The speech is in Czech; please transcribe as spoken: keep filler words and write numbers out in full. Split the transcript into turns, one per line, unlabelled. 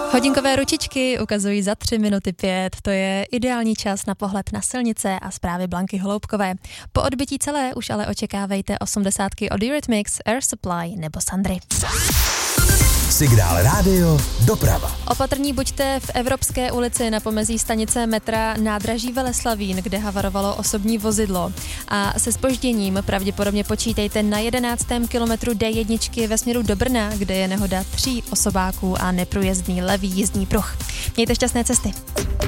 Hodinkové ručičky ukazují za tři minuty pět. To je ideální čas na pohled na silnice a zprávy Blanky Holoubkové. Po odbytí celé už ale očekávejte osmdesátky od Eurythmics, Air Supply nebo Sandry.
Signál Rádio Doprava.
Opatrní buďte v Evropské ulici na pomezí stanice metra Nádraží Veleslavín, kde havarovalo osobní vozidlo. A se zpožděním pravděpodobně počítejte na jedenáctém kilometru D jedna ve směru do Brna, kde je nehoda tří osobáků a neprůjezdný levý jízdní pruh. Mějte šťastné cesty.